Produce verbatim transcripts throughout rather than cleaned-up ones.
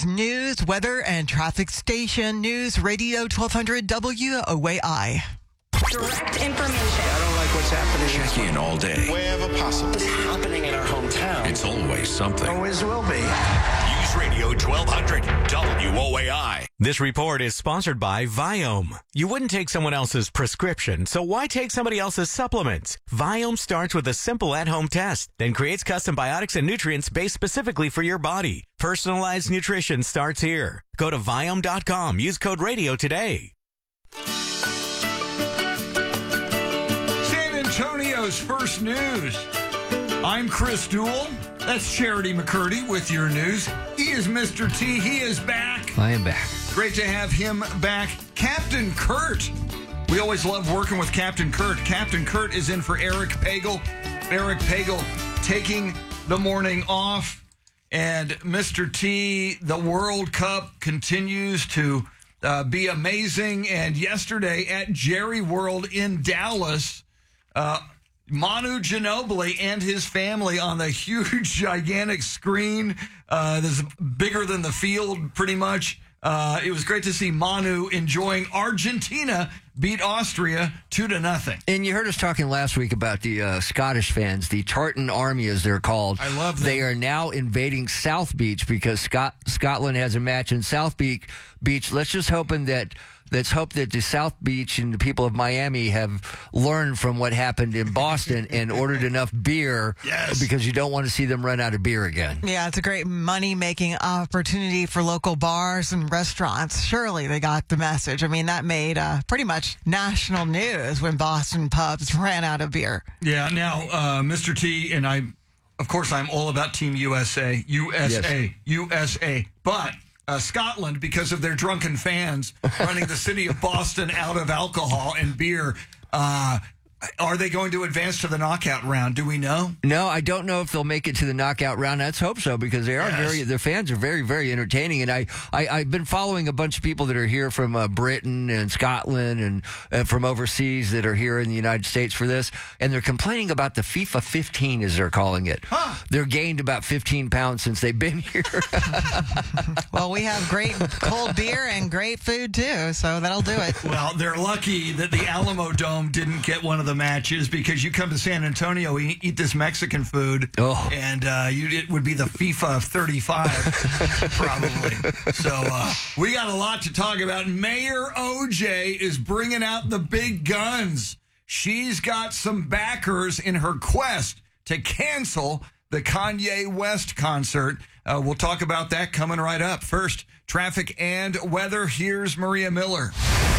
Center's news, weather, and traffic station. News Radio twelve hundred W O A I. Direct information. I don't like what's happening. Check in all day. Wherever possible. What's happening in our hometown? It's always something. Always will be. News Radio twelve hundred W O A I. This report is sponsored by Viome. You wouldn't take someone else's prescription, so why take somebody else's supplements? Viome starts with a simple at-home test, then creates custom biotics and nutrients based specifically for your body. Personalized nutrition starts here. Go to Viome dot com. Use code radio today. San Antonio's first news. I'm Chris Duell. That's Charity McCurdy with your news. He is Mister T. He is back. I am back. Great to have him back. Captain Kurt. We always love working with Captain Kurt. Captain Kurt is in for Eric Pagel. Eric Pagel taking the morning off. And Mister T, the World Cup continues to uh, be amazing. And yesterday at Jerry World in Dallas, uh, Manu Ginobili and his family on the huge, gigantic screen. Uh, this is bigger than the field, pretty much. Uh, it was great to see Manu enjoying Argentina beat Austria two to nothing. And you heard us talking last week about the uh, Scottish fans, the Tartan Army, as they're called. I love them. They are now invading South Beach because Scot- Scotland has a match in South Beach. Beach. Let's just hoping that. Let's hope that the South Beach and the people of Miami have learned from what happened in Boston and ordered enough beer yes. because you don't want to see them run out of beer again. Yeah, it's a great money-making opportunity for local bars and restaurants. Surely they got the message. I mean, that made uh, pretty much national news when Boston pubs ran out of beer. Yeah, now, uh, Mister T, and I, of course, I'm all about Team U S A. U S A. Yes. U S A. But... Uh, Scotland, because of their drunken fans running the city of Boston out of alcohol and beer. Uh, are they going to advance to the knockout round? Do we know? No, I don't know if they'll make it to the knockout round. Let's hope so, because they are yes. very, their fans are very, very entertaining. And I, I, I've been following a bunch of people that are here from uh, Britain and Scotland and uh, from overseas that are here in the United States for this. And they're complaining about the FIFA fifteen, as they're calling it. Huh. They're gained about fifteen pounds since they've been here. Well, we have great cold beer and great food, too, so that'll do it. Well, they're lucky that the Alamo Dome didn't get one of the matches, because you come to San Antonio, we eat this Mexican food, oh. and uh, you, it would be the FIFA of thirty-five, probably. So uh, we got a lot to talk about. Mayor O J is bringing out the big guns. She's got some backers in her quest to cancel the Kanye West concert. Uh, we'll talk about that coming right up. First, traffic and weather. Here's Maria Miller.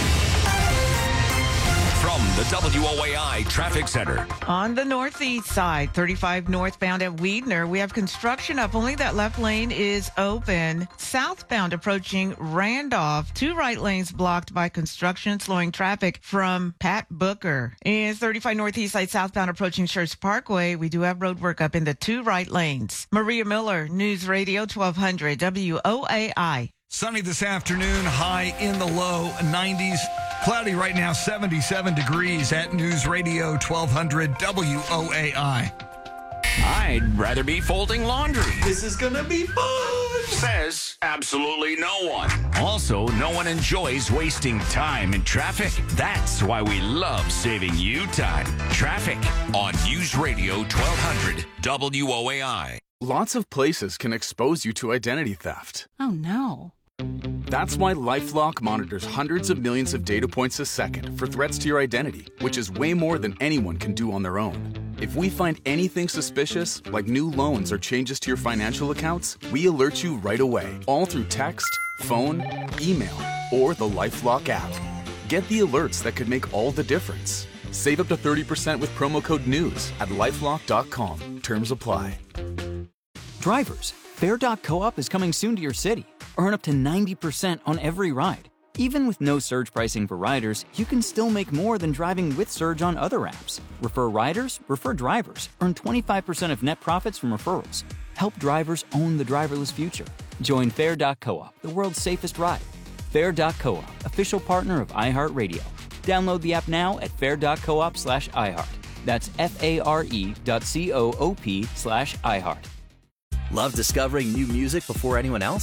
From the W O A I Traffic Center. On the northeast side, thirty-five northbound at Weidner, we have construction up. Only that left lane is open. Southbound approaching Randolph, two right lanes blocked by construction, slowing traffic from Pat Booker. And thirty-five northeast side southbound approaching Church Parkway, we do have road work up in the two right lanes. Maria Miller, News Radio twelve hundred W O A I. Sunny this afternoon, high in the low nineties. Cloudy right now, seventy-seven degrees at News Radio twelve hundred W O A I. I'd rather be folding laundry. This is going to be fun. Says absolutely no one. Also, no one enjoys wasting time in traffic. That's why we love saving you time. Traffic on News Radio twelve hundred W O A I. Lots of places can expose you to identity theft. Oh, no. That's why LifeLock monitors hundreds of millions of data points a second for threats to your identity, which is way more than anyone can do on their own. If we find anything suspicious, like new loans or changes to your financial accounts, we alert you right away, all through text, phone, email, or the LifeLock app. Get the alerts that could make all the difference. Save up to thirty percent with promo code NEWS at lifelock dot com. Terms apply. Drivers, Fair dot co-op is coming soon to your city. Earn up to ninety percent on every ride. Even with no surge pricing for riders, you can still make more than driving with Surge on other apps. Refer riders, refer drivers. Earn twenty-five percent of net profits from referrals. Help drivers own the driverless future. Join Fair dot co-op, the world's safest ride. Fair dot co-op, official partner of iHeartRadio. Download the app now at fair dot coop slash iHeart. That's F-A-R-E dot C-O-O-P slash iHeart. Love discovering new music before anyone else?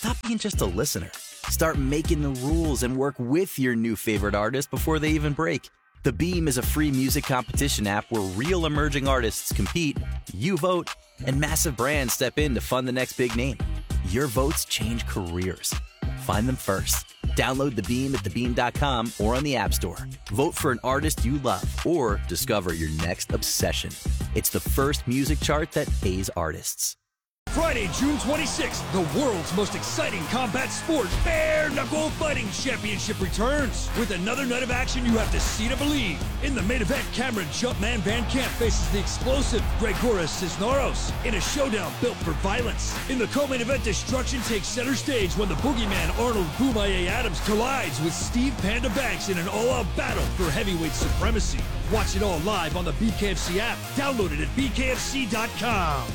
Stop being just a listener. Start making the rules and work with your new favorite artist before they even break. The Beam is a free music competition app where real emerging artists compete, you vote, and massive brands step in to fund the next big name. Your votes change careers. Find them first. Download The Beam at the beam dot com or on the App Store. Vote for an artist you love or discover your next obsession. It's the first music chart that pays artists. Friday, June twenty-sixth, the world's most exciting combat sport, Bare Knuckle Fighting Championship returns. With another night of action you have to see to believe. In the main event, Cameron Jumpman Van Camp faces the explosive Gregoras Cisneros in a showdown built for violence. In the co-main event, destruction takes center stage when the boogeyman Arnold Boomaye Adams collides with Steve Panda Banks in an all-out battle for heavyweight supremacy. Watch it all live on the B K F C app. Download it at b k f c dot com.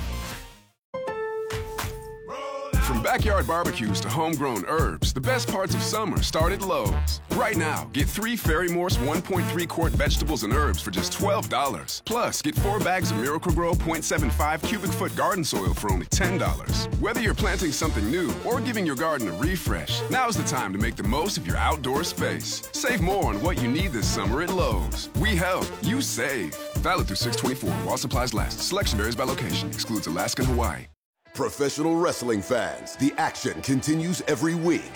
From backyard barbecues to homegrown herbs, the best parts of summer start at Lowe's. Right now, get three Fairy Morse one point three quart vegetables and herbs for just twelve dollars. Plus, get four bags of Miracle-Gro point seven five cubic foot garden soil for only ten dollars. Whether you're planting something new or giving your garden a refresh, now's the time to make the most of your outdoor space. Save more on what you need this summer at Lowe's. We help, you save. Valid through six twenty-four while supplies last. Selection varies by location. Excludes Alaska and Hawaii. Professional wrestling fans, the action continues every week.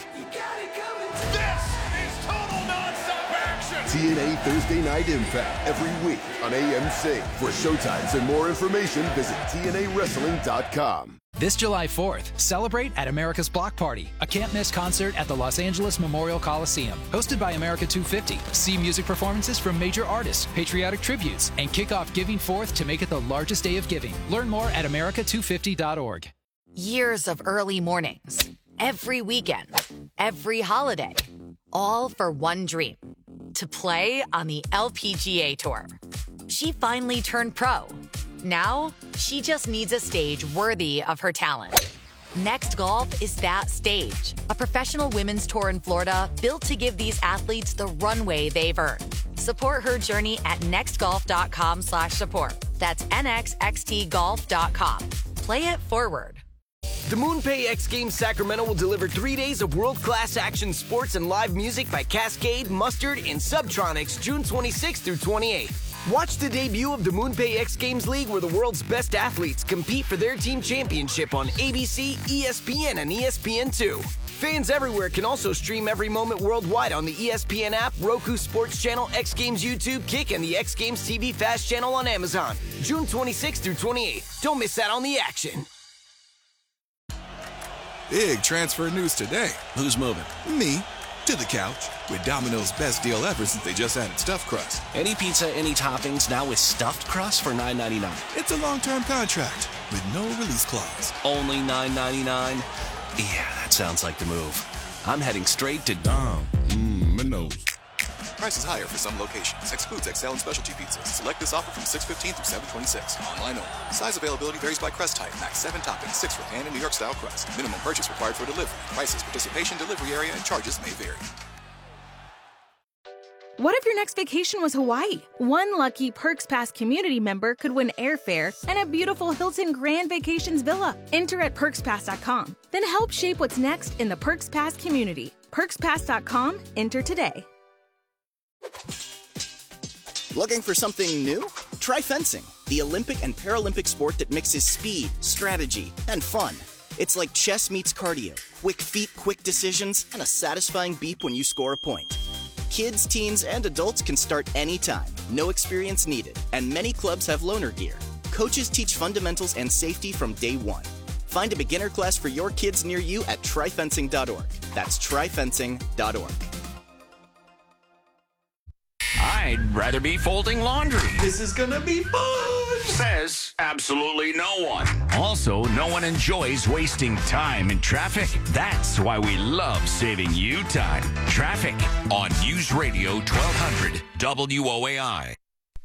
This is total nonstop action! T N A Thursday Night Impact every week on A M C. For showtimes and more information, visit T N A wrestling dot com. This July fourth, celebrate at America's Block Party, a can't-miss concert at the Los Angeles Memorial Coliseum. Hosted by America two fifty. See music performances from major artists, patriotic tributes, and kick off Giving Forth to make it the largest day of giving. Learn more at america two fifty dot org. Years of early mornings, every weekend, every holiday, all for one dream, to play on the L P G A Tour. She finally turned pro. Now, she just needs a stage worthy of her talent. Next Golf is that stage, a professional women's tour in Florida built to give these athletes the runway they've earned. Support her journey at next golf dot com slash support. That's N X X T golf dot com. Play it forward. The MoonPay X Games Sacramento will deliver three days of world-class action sports and live music by Cascade, Mustard, and Subtronics June twenty-sixth through twenty-eighth. Watch the debut of the MoonPay X Games League where the world's best athletes compete for their team championship on A B C, E S P N, and E S P N two. Fans everywhere can also stream every moment worldwide on the E S P N app, Roku Sports Channel, X Games YouTube, Kick, and the X Games T V Fast Channel on Amazon. June twenty-sixth through twenty-eighth. Don't miss out on the action. Big transfer news today. Who's moving? Me. To the couch. With Domino's best deal ever since they just added stuffed crust. Any pizza, any toppings, now with stuffed crust for nine ninety-nine. It's a long-term contract with no release clause. Only nine ninety-nine? Yeah, that sounds like the move. I'm heading straight to Dom. Mmm, my nose. Price is higher for some locations. Excludes X L and specialty pizzas. Select this offer from six fifteen through seven twenty-six. Online only. Size availability varies by crust type. Max seven toppings, six for pan and New York style crust. Minimum purchase required for delivery. Prices, participation, delivery area, and charges may vary. What if your next vacation was Hawaii? One lucky Perks Pass community member could win airfare and a beautiful Hilton Grand Vacations villa. Enter at perks pass dot com. Then help shape what's next in the Perks Pass community. perks pass dot com. Enter today. Looking for something new? Try fencing, the Olympic and Paralympic sport that mixes speed, strategy, and fun. It's like chess meets cardio. Quick feet, quick decisions, and a satisfying beep when you score a point. Kids, teens, and adults can start anytime. No experience needed. And many clubs have loaner gear. Coaches teach fundamentals and safety from day one. Find a beginner class for your kids near you at try fencing dot org. That's try fencing dot org. I'd rather be folding laundry. This is gonna be fun, says absolutely no one. Also, no one enjoys wasting time in traffic. That's why we love saving you time. Traffic on News Radio twelve hundred W O A I.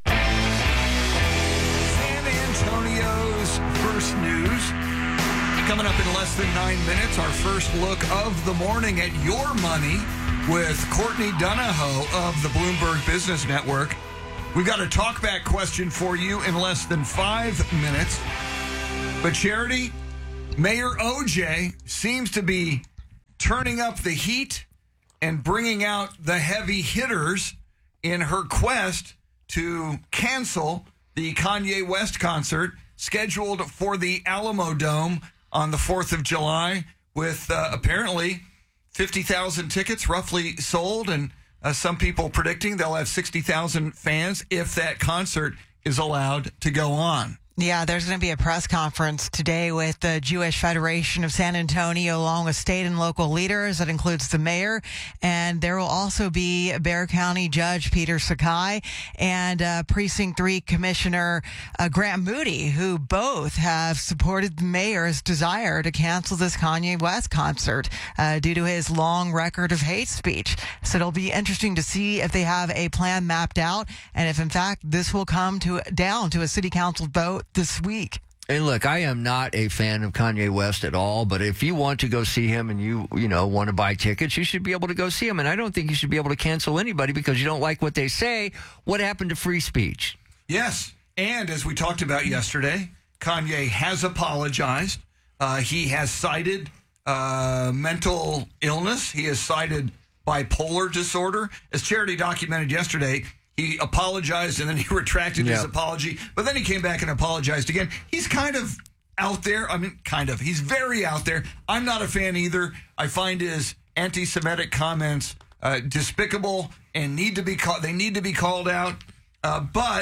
San Antonio's first news. Coming up in less than nine minutes, our first look of the morning at your money with Courtney Donahoe of the Bloomberg Business Network. We've got a talkback question for you in less than five minutes. But Charity, Mayor O J seems to be turning up the heat and bringing out the heavy hitters in her quest to cancel the Kanye West concert scheduled for the Alamo Dome on the fourth of July with uh, apparently fifty thousand tickets roughly sold, and uh, some people predicting they'll have sixty thousand fans if that concert is allowed to go on. Yeah, there's going to be a press conference today with the Jewish Federation of San Antonio, along with state and local leaders. That includes the mayor, and there will also be Bexar County Judge Peter Sakai and uh, Precinct three Commissioner uh, Grant Moody, who both have supported the mayor's desire to cancel this Kanye West concert uh, due to his long record of hate speech. So it'll be interesting to see if they have a plan mapped out, and if in fact this will come to down to a city council vote this week. And look, I am not a fan of Kanye West at all, but if you want to go see him and you, you know, want to buy tickets, you should be able to go see him. And I don't think you should be able to cancel anybody because you don't like what they say. What happened to free speech? Yes. And as we talked about yesterday, Kanye has apologized. Uh, he has cited uh, mental illness. He has cited bipolar disorder. As Charity documented yesterday, he apologized and then he retracted Yep. his apology, but then he came back and apologized again. He's kind of out there. I mean, kind of. He's very out there. I'm not a fan either. I find his anti-Semitic comments uh, despicable and need to be called. They need to be called out. Uh, but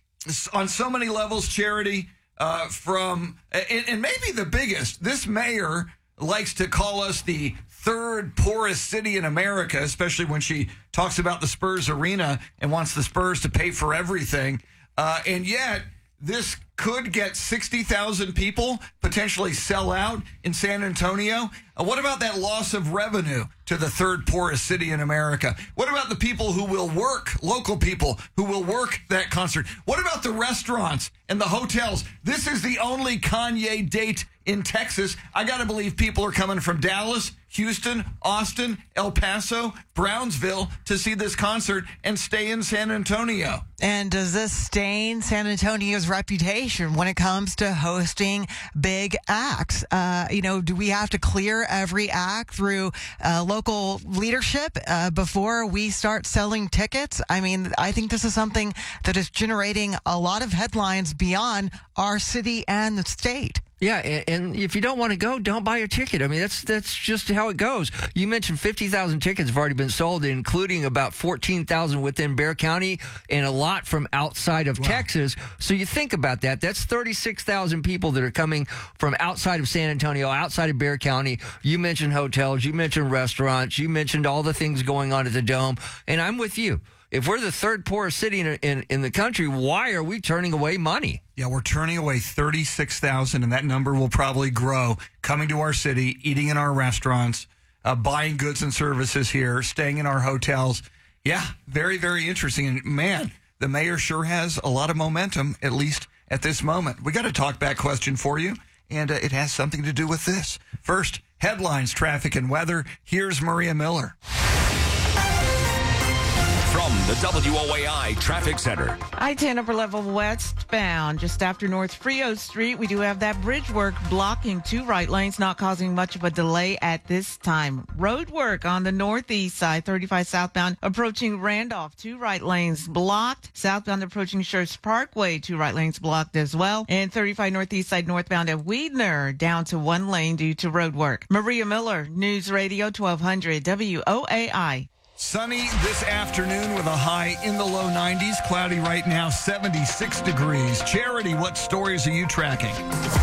on so many levels, Charity, uh, from and, and maybe the biggest, this mayor likes to call us the third poorest city in America, especially when she talks about the Spurs arena and wants the Spurs to pay for everything. Uh, and yet, this could get sixty thousand people potentially sell out in San Antonio. Uh, what about that loss of revenue to the third poorest city in America? What about the people who will work, local people who will work that concert? What about the restaurants and the hotels? This is the only Kanye date in Texas. I got to believe people are coming from Dallas, Houston, Austin, El Paso, Brownsville to see this concert and stay in San Antonio. And does this stain San Antonio's reputation when it comes to hosting big acts? Uh, you know, do we have to clear every act through uh, local leadership uh, before we start selling tickets? I mean, I think this is something that is generating a lot of headlines beyond our city and the state. Yeah, and, and if you don't want to go, don't buy a ticket. I mean, that's that's just how it goes. You mentioned fifty thousand tickets have already been sold, including about fourteen thousand within Bexar County and a lot from outside of wow. Texas. So you think about that. That's thirty-six thousand people that are coming from outside of San Antonio, outside of Bexar County. You mentioned hotels. You mentioned restaurants. You mentioned all the things going on at the Dome. And I'm with you. If we're the third poorest city in, in, in the country, why are we turning away money? Yeah, we're turning away thirty-six thousand, and that number will probably grow, coming to our city, eating in our restaurants, uh, buying goods and services here, staying in our hotels. Yeah, very, very interesting. And, man, the mayor sure has a lot of momentum, at least at this moment. We got a talkback question for you, and uh, it has something to do with this. First, headlines, traffic, and weather. Here's Maria Miller. From the W O A I Traffic Center. I ten upper level westbound, just after North Frio Street. We do have that bridge work blocking two right lanes, not causing much of a delay at this time. Road work on the northeast side, thirty-five southbound approaching Randolph, two right lanes blocked. Southbound approaching Schertz Parkway, two right lanes blocked as well. And thirty-five northeast side northbound at Weidner, down to one lane due to road work. Maria Miller, News Radio twelve hundred W O A I. Sunny this afternoon with a high in the low nineties. Cloudy right now, seventy-six degrees. Charity, what stories are you tracking?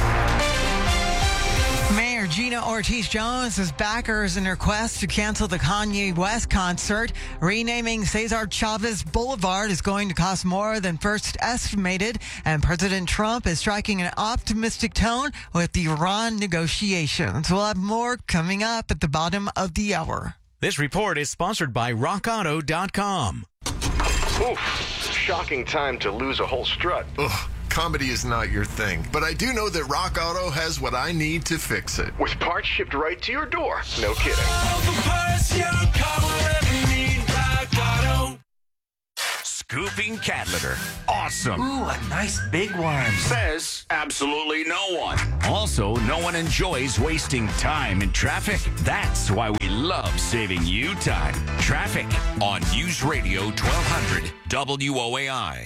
Mayor Gina Ortiz-Jones' backers in her quest to cancel the Kanye West concert. Renaming Cesar Chavez Boulevard is going to cost more than first estimated, and President Trump is striking an optimistic tone with the Iran negotiations. We'll have more coming up at the bottom of the hour. This report is sponsored by rock auto dot com. Oof, shocking time to lose a whole strut. Ugh, comedy is not your thing, but I do know that Rock Auto has what I need to fix it. With parts shipped right to your door. No kidding. Scoop moving cat litter. Awesome. Ooh, a nice big one. Says absolutely no one. Also, no one enjoys wasting time in traffic. That's why we love saving you time. Traffic on News Radio twelve hundred W O A I.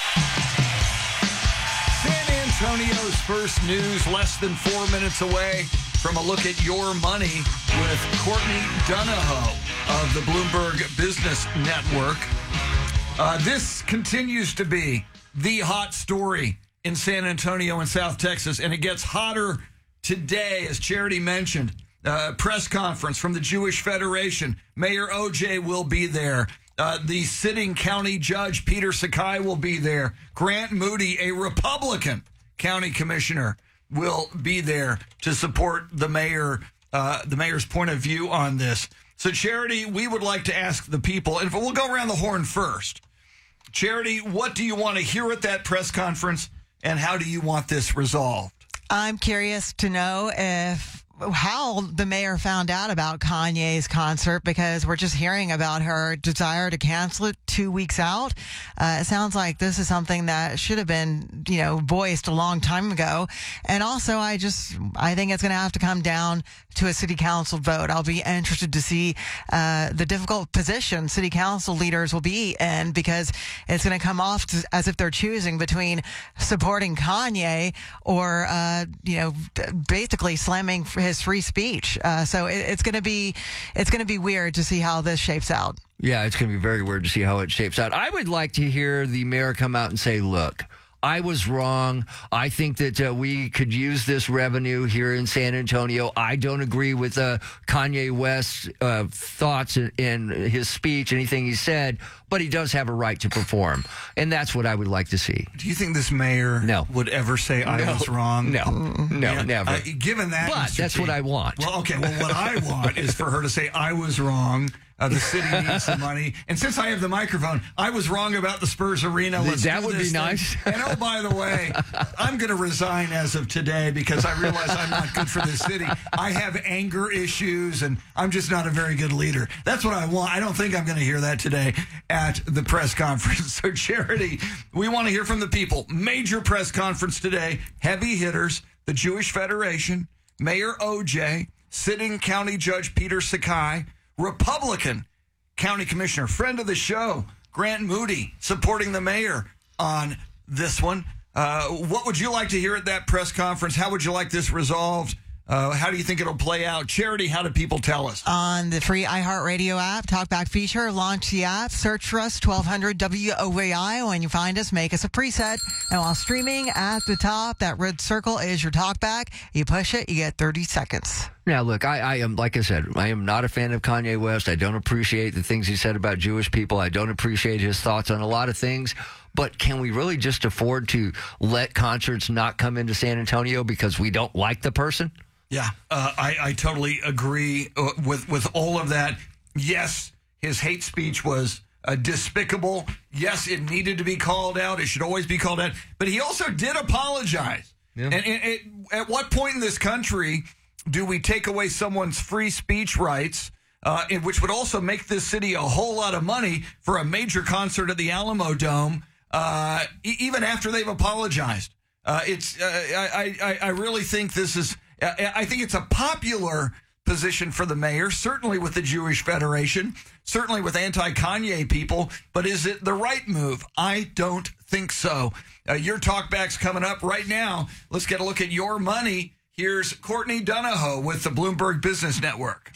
San Antonio's first news, less than four minutes away from a look at your money with Courtney Donahoe of the Bloomberg Business Network. Uh, this continues to be the hot story in San Antonio and South Texas, and it gets hotter today, as Charity mentioned. Uh, press conference from the Jewish Federation. Mayor O J will be there. Uh, the sitting county judge, Peter Sakai, will be there. Grant Moody, a Republican county commissioner, will be there to support the mayor, uh, the mayor's point of view on this. So, Charity, we would like to ask the people, and we'll go around the horn first. Charity, what do you want to hear at that press conference, and how do you want this resolved? I'm curious to know if how the mayor found out about Kanye's concert, because we're just hearing about her desire to cancel it two weeks out. Uh, it sounds like this is something that should have been, you know, voiced a long time ago. And also, I just, I think it's going to have to come down to a city council vote. I'll be interested to see uh, the difficult position city council leaders will be in, because it's going to come off as if they're choosing between supporting Kanye or, uh, you know, basically slamming his free speech. Uh, so it, it's going to be, it's going to be weird to see how this shapes out. Yeah, it's going to be very weird to see how it shapes out. I would like to hear the mayor come out and say, look, I was wrong. I think that uh, we could use this revenue here in San Antonio. I don't agree with uh, Kanye West's uh, thoughts in, in his speech, anything he said, but he does have a right to perform. And that's what I would like to see. Do you think this mayor no. would ever say I no. was wrong? No, no, yeah. never. Uh, given that, But Mister that's T, what I want. Well, okay, well, what I want is for her to say I was wrong. Uh, the city needs some money. And since I have the microphone, I was wrong about the Spurs Arena. Let's that do would this be thing. nice. And oh, by the way, I'm going to resign as of today because I realize I'm not good for this city. I have anger issues, and I'm just not a very good leader. That's what I want. I don't think I'm going to hear that today at the press conference. So, Charity, we want to hear from the people. Major press conference today. Heavy hitters, the Jewish Federation, Mayor O J, sitting county judge Peter Sakai, Republican county commissioner, friend of the show, Grant Moody, supporting the mayor on this one. Uh, what would you like to hear at that press conference? How would you like this resolved? Uh, how do you think it'll play out? Charity, how do people tell us? On the free iHeartRadio app, Talkback feature, launch the app, search for us, twelve hundred W O A I. When you find us, make us a preset. And while streaming at the top, that red circle is your Talkback. You push it, you get thirty seconds. Now, look, I, I am, like I said, I am not a fan of Kanye West. I don't appreciate the things he said about Jewish people. I don't appreciate his thoughts on a lot of things. But can we really just afford to let concerts not come into San Antonio because we don't like the person? Yeah, uh, I, I totally agree uh, with, with all of that. Yes, his hate speech was uh, despicable. Yes, it needed to be called out. It should always be called out. But he also did apologize. Yeah. And, and, and at what point in this country do we take away someone's free speech rights, uh, in, which would also make this city a whole lot of money for a major concert at the Alamo Dome, uh, e- even after they've apologized? Uh, it's uh, I, I, I really think this is... I think it's a popular position for the mayor, certainly with the Jewish Federation, certainly with anti-Kanye people, but is it the right move? I don't think so. Uh, your talkback's coming up right now. Let's get a look at your money. Here's Courtney Donahoe with the Bloomberg Business Network.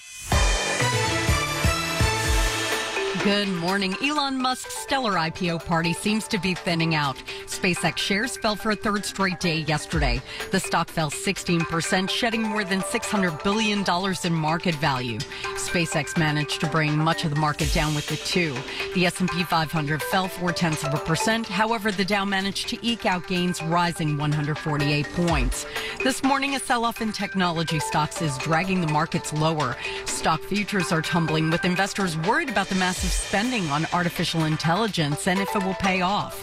Good morning. Elon Musk's stellar I P O party seems to be thinning out. SpaceX shares fell for a third straight day yesterday. The stock fell sixteen percent, shedding more than six hundred billion dollars in market value. SpaceX managed to bring much of the market down with it, too. The S and P five hundred fell four-tenths of a percent. However, the Dow managed to eke out gains, rising one hundred forty-eight points. This morning, a sell-off in technology stocks is dragging the markets lower. Stock futures are tumbling, with investors worried about the massive spending on artificial intelligence and if it will pay off.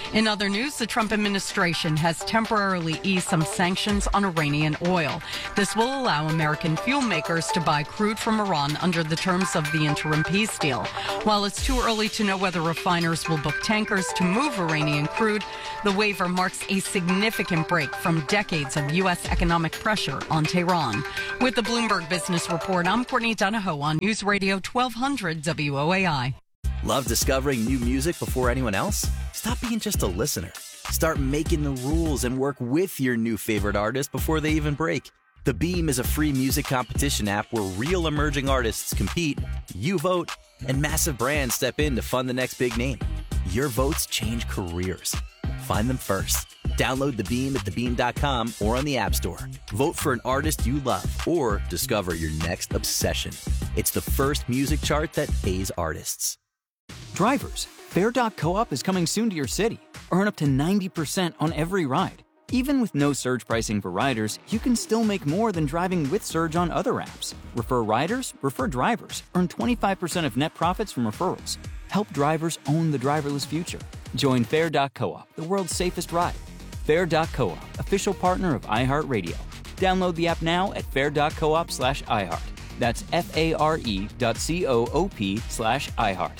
In other news, the Trump administration has temporarily eased some sanctions on Iranian oil. This will allow American fuel makers to buy crude from Iran under the terms of the interim peace deal. While it's too early to know whether refiners will book tankers to move Iranian crude, the waiver marks a significant break from decades of U S economic pressure on Tehran. With the Bloomberg Business Report, I'm Courtney Donahoe on News Radio twelve hundred W O A I. Love discovering new music before anyone else? Stop being just a listener. Start making the rules and work with your new favorite artist before they even break. The Beam is a free music competition app where real emerging artists compete, you vote, and massive brands step in to fund the next big name. Your votes change careers. Find them first. Download The Beam at the beam dot com or on the App Store. Vote for an artist you love or discover your next obsession. It's the first music chart that pays artists. Drivers, Fair dot coop is coming soon to your city. Earn up to ninety percent on every ride. Even with no surge pricing for riders, you can still make more than driving with Surge on other apps. Refer riders, refer drivers. Earn twenty-five percent of net profits from referrals. Help drivers own the driverless future. Join Fair dot coop, the world's safest ride. Fair dot coop, official partner of iHeartRadio. Download the app now at fair dot coop slash iHeart. That's F-A-R-E dot C-O-O-P slash iHeart.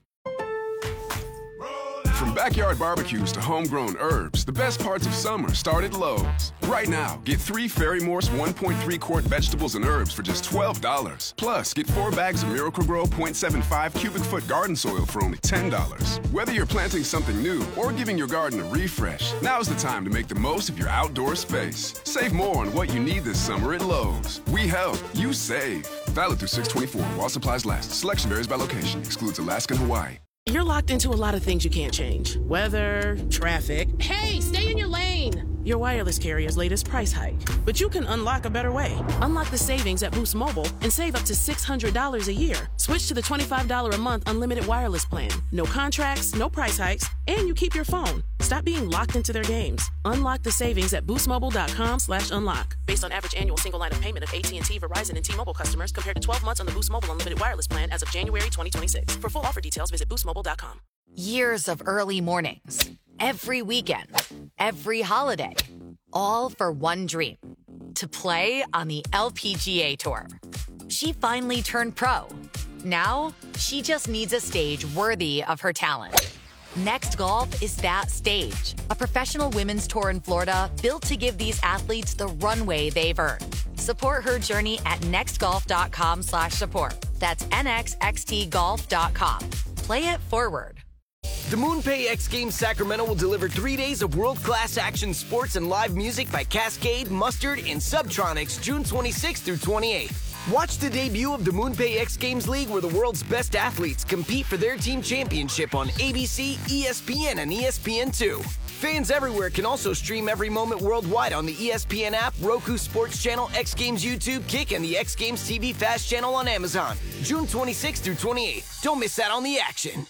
From backyard barbecues to homegrown herbs, the best parts of summer start at Lowe's. Right now, get three Fairy Morse one point three quart vegetables and herbs for just twelve dollars. Plus, get four bags of Miracle-Gro point seven five cubic foot garden soil for only ten dollars. Whether you're planting something new or giving your garden a refresh, now's the time to make the most of your outdoor space. Save more on what you need this summer at Lowe's. We help, you save. Valid through six twenty-four while supplies last. Selection varies by location. Excludes Alaska and Hawaii. You're locked into a lot of things you can't change. Weather, traffic. Hey, stay in your lane! Your wireless carrier's latest price hike. But you can unlock a better way. Unlock the savings at Boost Mobile and save up to six hundred dollars a year. Switch to the twenty-five dollars a month unlimited wireless plan. No contracts, no price hikes, and you keep your phone. Stop being locked into their games. Unlock the savings at boostmobile.com slash unlock. Based on average annual single line of payment of A T and T, Verizon, and T-Mobile customers compared to twelve months on the Boost Mobile unlimited wireless plan as of January twenty twenty-six. For full offer details, visit boost mobile dot com. Years of early mornings, every weekend, every holiday, all for one dream, to play on the L P G A Tour. She finally turned pro. Now, she just needs a stage worthy of her talent. Next Golf is that stage, a professional women's tour in Florida built to give these athletes the runway they've earned. Support her journey at nextgolf.com slash support. That's N X X T golf dot com. Play it forward. The MoonPay X Games Sacramento will deliver three days of world-class action sports and live music by Cascade, Mustard, and Subtronics June twenty-sixth through twenty-eighth. Watch the debut of the MoonPay X Games League where the world's best athletes compete for their team championship on A B C, E S P N, and E S P N two. Fans everywhere can also stream every moment worldwide on the E S P N app, Roku Sports Channel, X Games YouTube, Kick, and the X Games T V Fast Channel on Amazon. June twenty-sixth through twenty-eighth. Don't miss out on the action.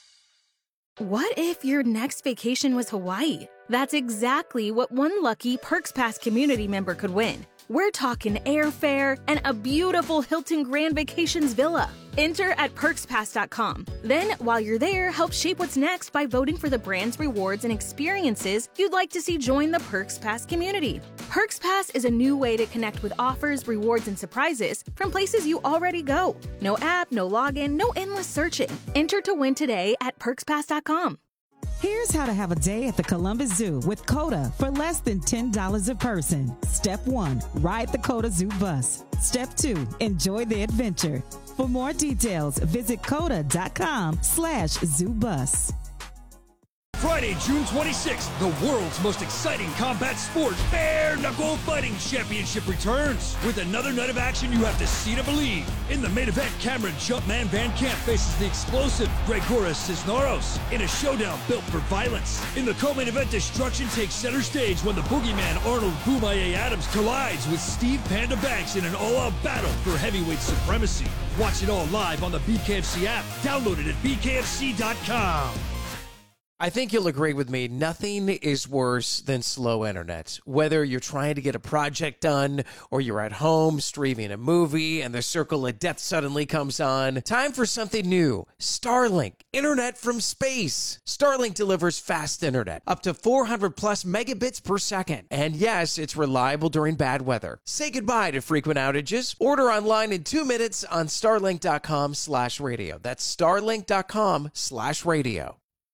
What if your next vacation was Hawaii? That's exactly what one lucky Perks Pass community member could win. We're talking airfare and a beautiful Hilton Grand Vacations villa. Enter at perks pass dot com. Then, while you're there, help shape what's next by voting for the brands, rewards, and experiences you'd like to see join the Perks Pass community. Perks Pass is a new way to connect with offers, rewards, and surprises from places you already go. No app, no login, no endless searching. Enter to win today at perks pass dot com. Here's how to have a day at the Columbus Zoo with COTA for less than ten dollars a person. Step one, ride the COTA Zoo bus. Step two, enjoy the adventure. For more details, visit COTA.com slash zoo bus. Friday, June twenty-sixth, the world's most exciting combat sport, Bare Knuckle Fighting Championship returns. With another night of action you have to see to believe. In the main event, Cameron Jumpman Van Camp faces the explosive Gregoras Cisneros in a showdown built for violence. In the co-main event, destruction takes center stage when the boogeyman Arnold Boomaye Adams collides with Steve Panda Banks in an all-out battle for heavyweight supremacy. Watch it all live on the B K F C app. Download it at B K F C dot com. I think you'll agree with me. Nothing is worse than slow internet. Whether you're trying to get a project done or you're at home streaming a movie and the circle of death suddenly comes on. Time for something new. Starlink. Internet from space. Starlink delivers fast internet. Up to four hundred plus megabits per second. And yes, it's reliable during bad weather. Say goodbye to frequent outages. Order online in two minutes on starlink.com slash radio. That's starlink.com slash radio.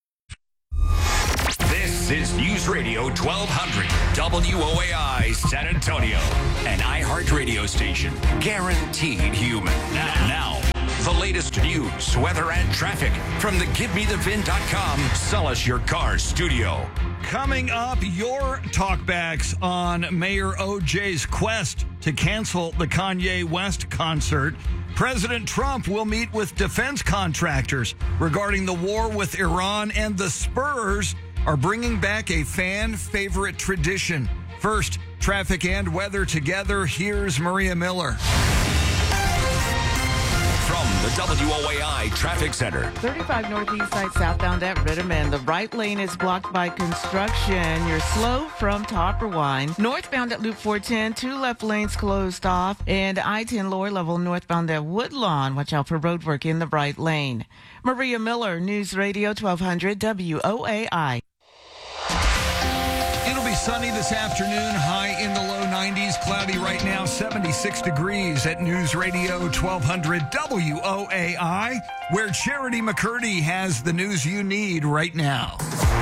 This is News Radio twelve hundred W O A I San Antonio, an iHeart radio station guaranteed human. Now, now, the latest news, weather, and traffic from the Give Me The Vin dot com Sell Us Your Car studio. Coming up, your talkbacks on Mayor O J's quest to cancel the Kanye West concert. President Trump will meet with defense contractors regarding the war with Iran, and the Spurs are bringing back a fan favorite tradition. First, traffic and weather together. Here's Maria Miller. From the W O A I Traffic Center. thirty-five northeast side southbound at Ritterman. The right lane is blocked by construction. You're slow from Topperwine. Northbound at Loop four ten, two left lanes closed off. And I ten lower level northbound at Woodlawn. Watch out for roadwork in the right lane. Maria Miller, News Radio twelve hundred W O A I. It'll be sunny this afternoon, high in the low nineties, cloudy right now, seventy-six degrees at News Radio twelve hundred W O A I, where Charity McCurdy has the news you need right now.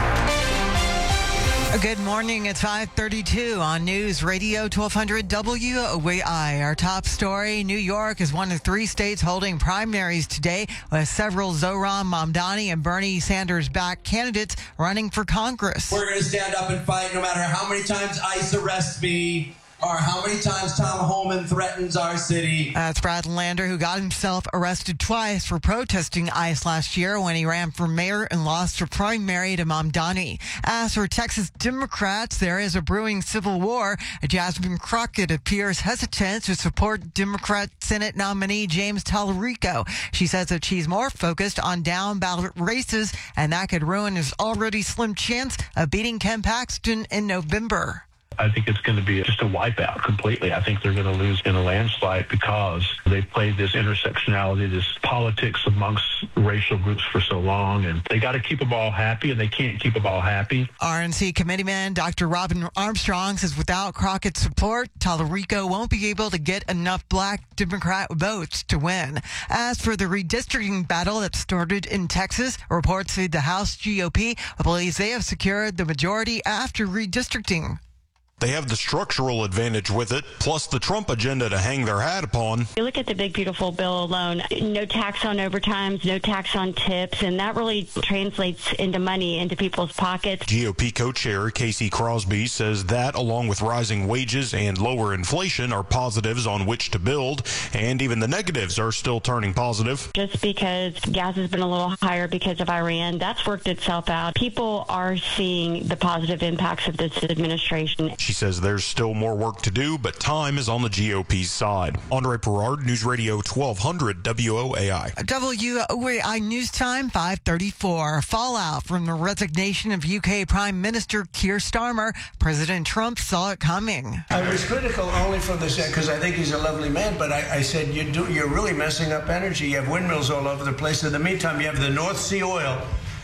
Good morning. It's five thirty-two on News Radio twelve hundred W O A I. Our top story, New York is one of three states holding primaries today with several Zohran Mamdani and Bernie Sanders-backed candidates running for Congress. We're going to stand up and fight no matter how many times ICE arrests me or how many times Tom Homan threatens our city. That's Brad Lander, who got himself arrested twice for protesting ICE last year when he ran for mayor and lost a primary to Mamdani. As for Texas Democrats, there is a brewing civil war. Jasmine Crockett appears hesitant to support Democrat Senate nominee James Tallarico. She says that she's more focused on down-ballot races, and that could ruin his already slim chance of beating Ken Paxton in November. I think it's going to be just a wipeout completely. I think they're going to lose in a landslide because they've played this intersectionality, this politics amongst racial groups for so long, and they got to keep them all happy, and they can't keep them all happy. R N C committeeman Doctor Robin Armstrong says without Crockett's support, Tallarico won't be able to get enough black Democrat votes to win. As for the redistricting battle that started in Texas, reports say the House G O P believes they have secured the majority after redistricting. They have the structural advantage with it, plus the Trump agenda to hang their hat upon. You look at the big, beautiful bill alone, no tax on overtimes, no tax on tips, and that really translates into money into people's pockets. G O P co-chair Casey Crosby says that, along with rising wages and lower inflation, are positives on which to build, and even the negatives are still turning positive. Just because gas has been a little higher because of Iran, that's worked itself out. People are seeing the positive impacts of this administration. She says there's still more work to do, but time is on the G O P's side. Andre Perard, News Radio twelve hundred W O A I. W O A I News Time, five thirty-four. Fallout from the resignation of U K Prime Minister Keir Starmer. President Trump saw it coming. I was critical only from the set because I think he's a lovely man, but I, I said you do, you're really messing up energy. You have windmills all over the place. In the meantime, you have the North Sea oil,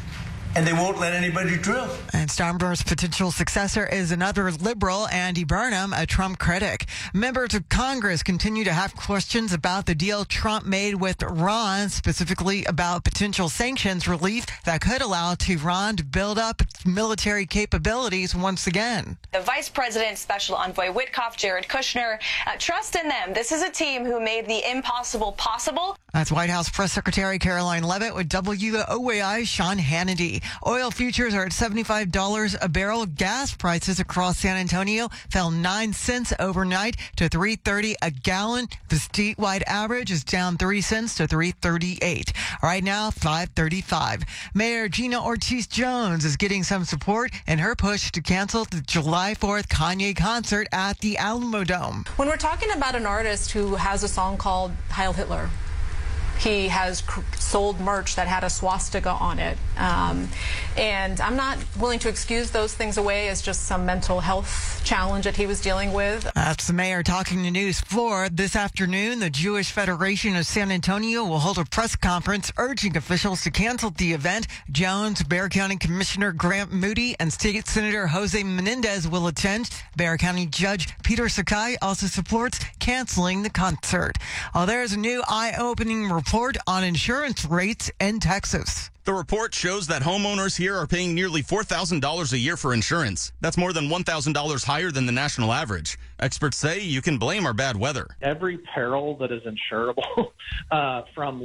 and they won't let anybody drill. And Starmer's potential successor is another liberal, Andy Burnham, a Trump critic. Members of Congress continue to have questions about the deal Trump made with Iran, specifically about potential sanctions relief that could allow Tehran to build up its military capabilities once again. The Vice President, Special Envoy Witkoff, Jared Kushner, uh, trust in them. This is a team who made the impossible possible. That's White House Press Secretary Caroline Leavitt with W O A I's Sean Hannity. Oil futures are at seventy-five dollars a barrel. Gas prices across San Antonio fell nine cents overnight to three thirty a gallon. The statewide average is down three cents to three thirty-eight. Right now, five thirty-five. Mayor Gina Ortiz-Jones is getting some support in her push to cancel the July fourth Kanye concert at the Alamo Dome. When we're talking about an artist who has a song called Heil Hitler, he has cr- sold merch that had a swastika on it. Um, and I'm not willing to excuse those things away as just some mental health challenge that he was dealing with. That's the mayor talking to News four. This afternoon, the Jewish Federation of San Antonio will hold a press conference urging officials to cancel the event. Jones, Bexar County Commissioner Grant Moody, and State Senator Jose Menendez will attend. Bexar County Judge Peter Sakai also supports canceling the concert. Oh, there's a new eye-opening report on insurance rates in Texas. The report shows that homeowners here are paying nearly four thousand dollars a year for insurance. That's more than one thousand dollars higher than the national average. Experts say you can blame our bad weather. Every peril that is insurable, uh, from